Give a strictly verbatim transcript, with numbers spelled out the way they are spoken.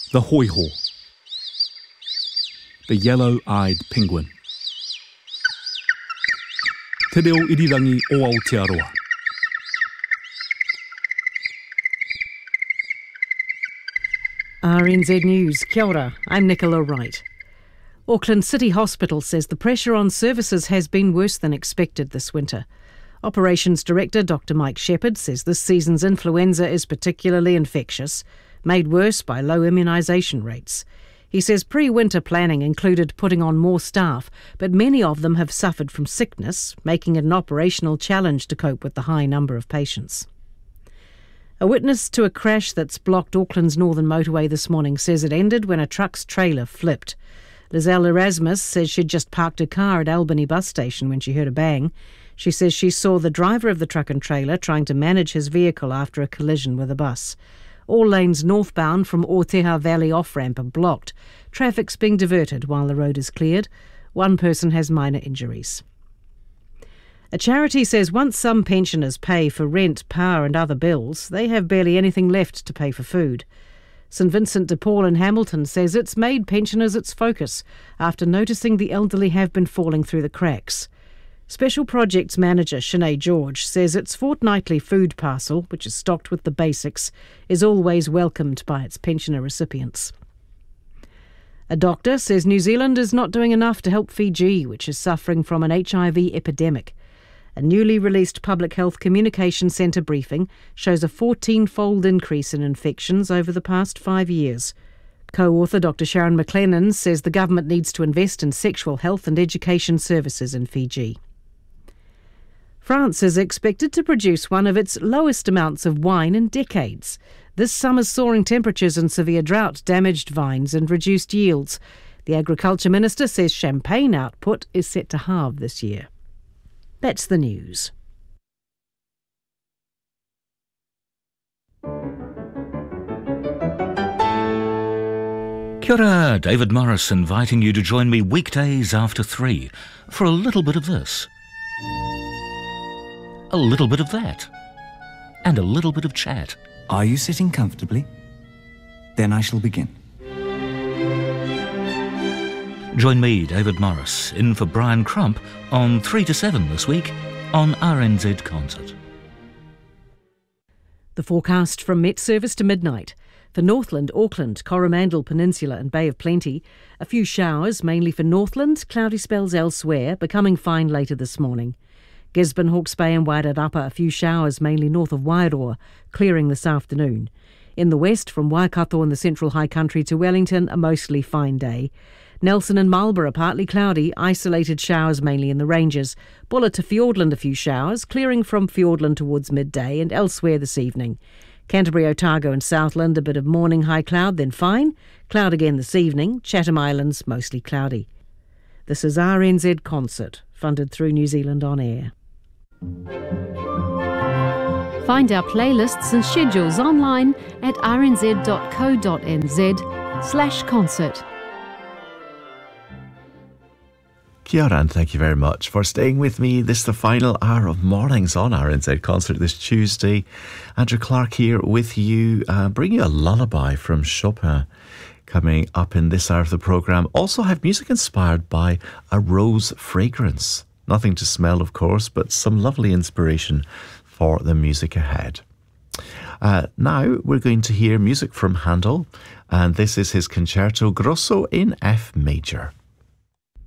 The hoiho. The yellow-eyed penguin. Te reo irirangi o Aotearoa. R N Z News. Kia ora, I'm Nicola Wright. Auckland City Hospital says the pressure on services has been worse than expected this winter. Operations Director Doctor Mike Shepherd says this season's influenza is particularly infectious, made worse by low immunisation rates. He says pre-winter planning included putting on more staff, but many of them have suffered from sickness, making it an operational challenge to cope with the high number of patients. A witness to a crash that's blocked Auckland's northern motorway this morning says it ended when a truck's trailer flipped. Lizelle Erasmus says she'd just parked her car at Albany bus station when she heard a bang. She says she saw the driver of the truck and trailer trying to manage his vehicle after a collision with a bus. All lanes northbound from Oteha Valley off-ramp are blocked. Traffic's being diverted while the road is cleared. One person has minor injuries. A charity says once some pensioners pay for rent, power and other bills, they have barely anything left to pay for food. St Vincent de Paul in Hamilton says it's made pensioners its focus after noticing the elderly have been falling through the cracks. Special Projects Manager Sinead George says its fortnightly food parcel, which is stocked with the basics, is always welcomed by its pensioner recipients. A doctor says New Zealand is not doing enough to help Fiji, which is suffering from an H I V epidemic. A newly released Public Health Communication Centre briefing shows a fourteen-fold increase in infections over the past five years. Co-author Doctor Sharon McLennan says the government needs to invest in sexual health and education services in Fiji. France is expected to produce one of its lowest amounts of wine in decades. This summer's soaring temperatures and severe drought damaged vines and reduced yields. The Agriculture Minister says champagne output is set to halve this year. That's the news. Kia ora, David Morris inviting you to join me weekdays after three for a little bit of this, a little bit of that, and a little bit of chat. Are you sitting comfortably? Then I shall begin. Join me, David Morris, in for Brian Crump on three to seven this week on R N Z Concert. The forecast from Met Service to midnight. For Northland, Auckland, Coromandel Peninsula and Bay of Plenty, a few showers, mainly for Northland, cloudy spells elsewhere, becoming fine later this morning. Gisborne, Hawke's Bay and Wairarapa, a few showers, mainly north of Wairoa, clearing this afternoon. In the west, from Waikato and the Central High Country to Wellington, a mostly fine day. Nelson and Marlborough, partly cloudy, isolated showers mainly in the ranges. Bulla to Fiordland, a few showers, clearing from Fiordland towards midday and elsewhere this evening. Canterbury, Otago and Southland, a bit of morning high cloud, then fine. Cloud again this evening. Chatham Islands, mostly cloudy. This is R N Z Concert, funded through New Zealand On Air. Find our playlists and schedules online at rnz.co.nz slash concert. Kia ora, and thank you very much for staying with me. This is the final hour of mornings on R N Z Concert this Tuesday. Andrew Clark here with you, uh, bringing you a lullaby from Chopin coming up in this hour of the programme. Also have music inspired by a rose fragrance. Nothing to smell, of course, but some lovely inspiration for the music ahead. Uh, now we're going to hear music from Handel, and this is his Concerto Grosso in F major.